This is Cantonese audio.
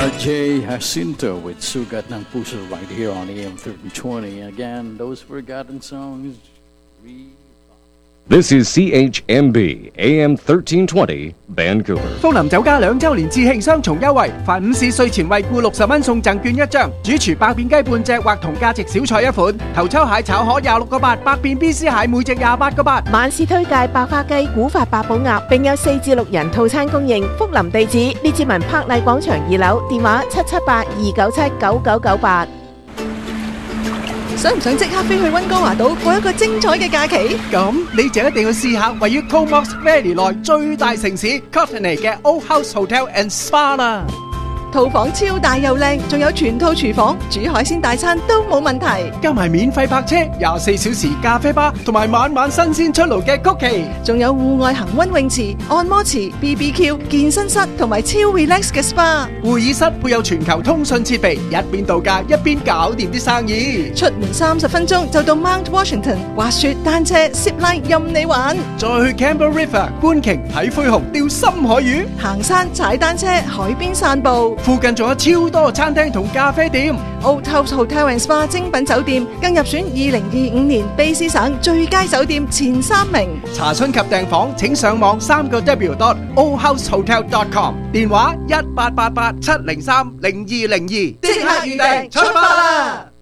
RJ Jacinto with Sugat ng Puso right here on AM 1320. Again, those forgotten songs. This is CHMB AM 1320 Vancouver。 福林酒家2週年致慶雙重優惠，凡午市稅前惠顧60蚊送贈券1張，主廚百變雞半隻或同價值小菜1款，頭抽蟹炒河26個8，百變 BC 蟹每隻28個8。 晚市推介白花雞、古法八寶鴨，並有4至6人套餐供應。福林地址：列治文柏麗廣場2樓，電話778-297-9998。 想唔想即刻飛去溫哥華島過一個精彩嘅假期？ 咁你就一定要試下位於 Comox Valley 內最大城市 Courtenay 嘅 Old House Hotel and Spa 啦。 套房超大又靚，仲有全套廚房，煮海鮮大餐都冇問題。 加埋免費泊車、24小時咖啡吧，同埋晚晚新鮮出爐嘅曲奇， 仲有戶外恒溫泳池、按摩池、BBQ、健身室同埋超 relax 嘅 SPA。 會議室配有全球通訊設備，一邊度假一邊搞掂啲生意。 出門30分鐘就到 Mount Washington， 滑雪、單車、zip line 任你玩。 再去 Campbell River 觀鯨睇灰熊、釣深海魚， 行山、踩單車、海邊散步。 附近仲有超多餐廳同咖啡店。 Old House Hotel and Spa 精品酒店更入選2025年卑詩省最佳酒店前3名。 查詢及訂房請上網3w.oldhousehotel.com， 電話1888-703-0202，即刻預訂出發啦！